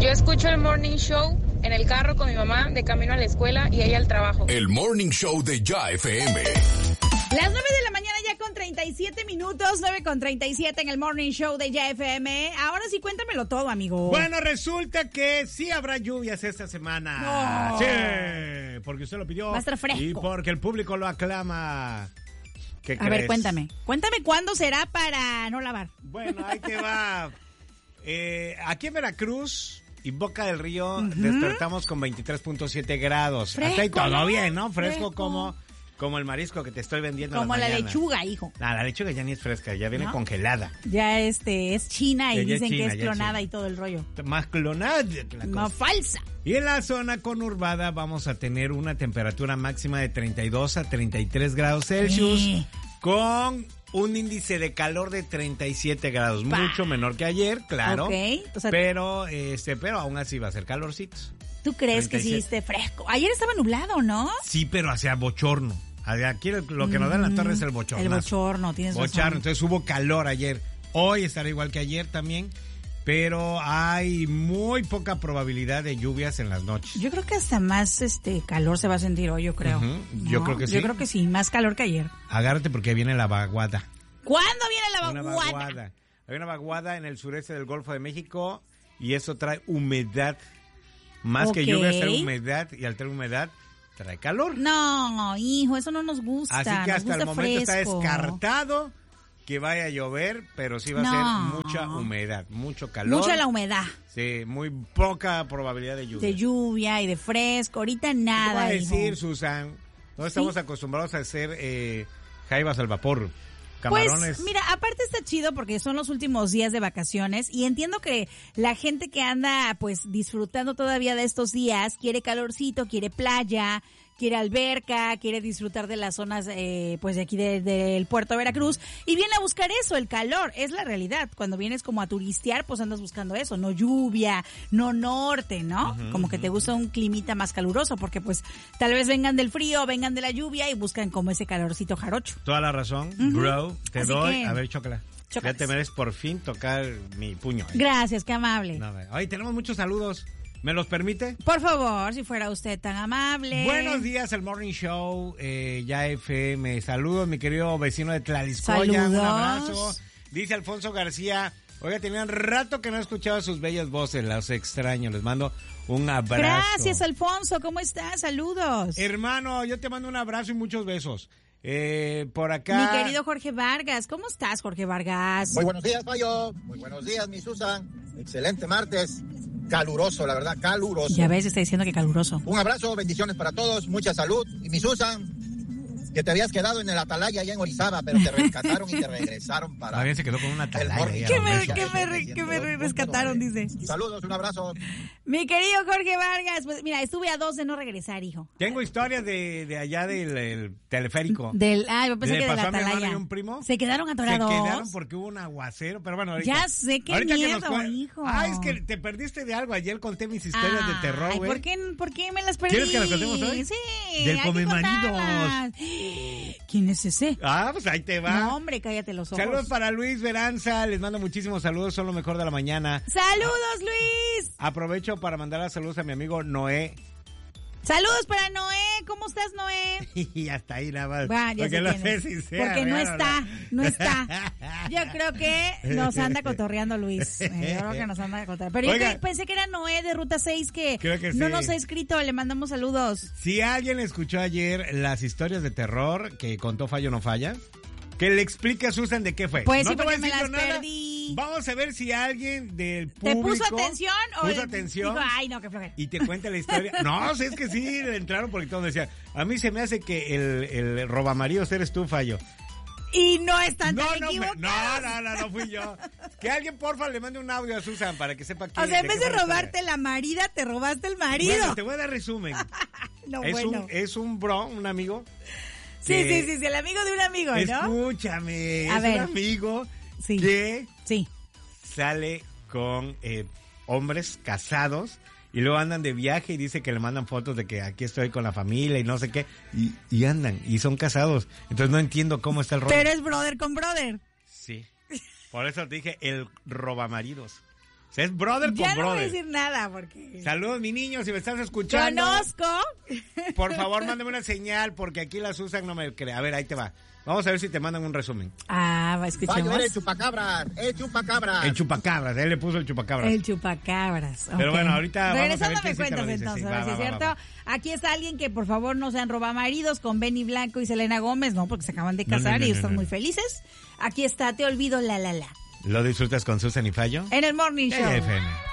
Yo escucho el Morning Show en el carro con mi mamá de camino a la escuela y ella al trabajo. El Morning Show de Ya FM. Las 9 de la mañana ya con 37 minutos, 9:37 en el Morning Show de Ya FM. Ahora sí, cuéntamelo todo, amigo. Bueno, resulta que sí habrá lluvias esta semana. No. Sí, porque usted lo pidió. Va a estar fresco. Y porque el público lo aclama. ¿Qué crees? A ver, cuéntame cuándo será para no lavar. Bueno, ahí te va. Aquí en Veracruz y Boca del Río despertamos con 23.7 grados. Fresco, hasta ahí todo ¿no? bien, ¿no? Fresco Fresco. como el marisco que te estoy vendiendo Como en la mañana. lechuga, hijo. Nah, la lechuga ya ni es fresca, ya viene ¿No? congelada. Ya es china y Ya es dicen china, que es ya es clonada china. y todo el rollo. Más clonada que la Más cosa. falsa. Y en la zona conurbada vamos a tener una temperatura máxima de 32 a 33 grados Celsius con un índice de calor de 37 grados, mucho menor que ayer, claro. Ok, o sea, pero aún así va a ser calorcito. ¿tú crees que sí 37? esté fresco? Ayer estaba nublado, ¿no? Sí, pero hacia bochorno. Aquí lo que nos da en la torre es el bochorno. El bochorno, tienes razón. Entonces hubo calor ayer. Hoy estará igual que ayer también, pero hay muy poca probabilidad de lluvias en las noches. Yo creo que hasta más calor se va a sentir hoy, yo creo. Yo ¿No? creo que sí. Yo creo que sí, más calor que ayer. Agárrate porque viene la vaguada. ¿Cuándo viene la Una vaguada? vaguada. Hay una vaguada en el sureste del Golfo de México y eso trae humedad. Más que Ok. lluvia, trae humedad y al traer humedad trae calor. No, hijo, eso no nos gusta. Así que nos hasta el gusta momento está fresco. descartado que vaya a llover, pero sí va a No. ser mucha humedad, mucho calor. Mucha la humedad. Sí, muy poca probabilidad de lluvia. De lluvia y de fresco. Ahorita ¿Qué te nada, voy a decir, hijo. Susan? No estamos acostumbrados a hacer jaivas al vapor. Camarones. Pues mira, aparte está chido porque son los últimos días de vacaciones y entiendo que la gente que anda pues disfrutando todavía de estos días quiere calorcito, quiere playa, quiere alberca, quiere disfrutar de las zonas pues de aquí del puerto de Veracruz y viene a buscar eso, el calor, es la realidad. Cuando vienes como a turistear pues andas buscando eso, no lluvia, no norte, ¿no? Como que te gusta un climita más caluroso porque pues tal vez vengan del frío, vengan de la lluvia y buscan como ese calorcito jarocho. Toda la razón, bro. Te Así doy. que- A ver, chócala. Chócalas. Ya te mereces por fin tocar mi puño. Gracias, qué amable. No, hoy tenemos muchos saludos. ¿Me los permite? Por favor, si fuera usted tan amable. Buenos días, el Morning Show, Ya FM. Saludos, mi querido vecino de Tlaliscoya. Saludos. Un abrazo. Dice Alfonso García. Oiga, tenían rato que no escuchaba sus bellas voces. Los extraño. Les mando un abrazo. Gracias, Alfonso. ¿Cómo estás? Saludos. Hermano, yo te mando un abrazo y muchos besos. Por acá. Mi querido Jorge Vargas. ¿Cómo estás, Jorge Vargas? Muy buenos días, Mayo. Muy buenos días, mi Susan. Excelente martes. Caluroso, la verdad, caluroso. Ya ves, está diciendo que caluroso. Un abrazo, bendiciones para todos, mucha salud. Y mi Susan, que te habías quedado en el Atalaya allá en Orizaba, pero te rescataron y te regresaron para... Todavía se quedó con una atalaya ahí a ¿Qué lo me, menso. qué me rescataron, dice? Saludos, un abrazo. Mi querido Jorge Vargas. Pues mira, estuve a 2 de no regresar, hijo. Tengo historias de allá del teleférico. Yo pensé Le que de la pasó a mi hermano Atalaya. y un primo. Se quedaron Se atorados. quedaron porque hubo un aguacero, pero bueno, ahorita. Ya sé, qué ahorita miedo, que nos hijo. Es que te perdiste de algo. Ayer conté mis historias de terror, Ay, güey. ¿por qué me las perdí? ¿Quieres que las contemos hoy? Sí. Del hay que Comemaridos. contarlas. ¿Quién es ese? Pues ahí te va. No, hombre, cállate los ojos. Saludos para Luis Veranza. Les mando muchísimos saludos. Son lo mejor de la mañana. ¡Saludos, Luis! Aprovecho para mandar saludos a mi amigo Noé. Saludos para Noé. ¿Cómo estás, Noé? Y hasta ahí nada más. Va, ya porque sé lo quién sé es. sin ser, Porque no ¿verdad? está, no está. Yo creo que nos anda cotorreando Luis. Yo creo que nos anda cotorreando. Pero Oiga. yo pensé que era Noé de Ruta 6 que Creo que no sí. nos ha escrito. Le mandamos saludos. Si alguien escuchó ayer las historias de terror que contó Fallo No Falla, que le explique a Susan de qué fue. Pues no sí, te voy a porque me decir las yo nada. perdí. Vamos a ver si alguien del ¿Te público puso atención? puso atención Dijo, ay, no, qué flojera. y te cuenta la historia. No, es que sí, le entraron porque todos decían, a mí se me hace que el robamaridos eres tú, Fallo. Y no están tan No equivocados. fui yo. Que alguien, porfa, le mande un audio a Susan para que sepa que... O sea, en vez de robarte la marida, te robaste el marido. Bueno, te voy a dar resumen. No, es, bueno. es un bro, un amigo. Sí, el amigo de un amigo, ¿no? Escúchame, A es ver. un amigo Sí. que Sí. sale con hombres casados y luego andan de viaje y dice que le mandan fotos de que aquí estoy con la familia y no sé qué, y andan, y son casados. Entonces no entiendo cómo está el rollo. Pero es brother con brother. Sí, por eso te dije el robamaridos. Es brother con Ya no voy a brother. decir nada porque... Saludos, mi niño, si me estás escuchando. Conozco. Por favor, mándame una señal porque aquí la Susan no me cree. A ver, ahí te va. Vamos a ver si te mandan un resumen. Escuchemos. Fallo, el chupacabras, el chupacabras. El chupacabras, él le puso el chupacabras. El chupacabras. Pero ok. bueno, ahorita regresando vamos a ver me quién sí te lo cuentas dice. entonces, Sí, a ver si es cierto. va. Aquí está alguien que por favor no sean robamaridos con Benny Blanco y Selena Gómez, no, porque se acaban de casar y están muy felices. Aquí está, Te olvido la. ¿Lo disfrutas con Susan y Fallo? En el Morning Show. FM.